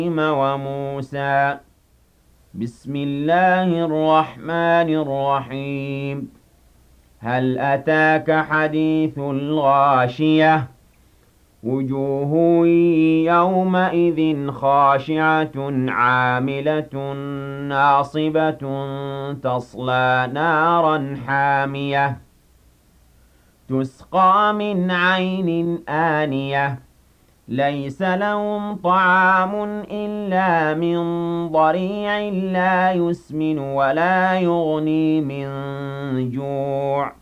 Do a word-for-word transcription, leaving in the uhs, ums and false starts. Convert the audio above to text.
وموسى بسم الله الرحمن الرحيم هل أتاك حديث الغاشية وجوه يومئذ خاشعة عاملة ناصبة تصلى نارا حامية تسقى من عين آنية ليس لهم طعام إلا من ضريع لا يسمن ولا يغني من جوع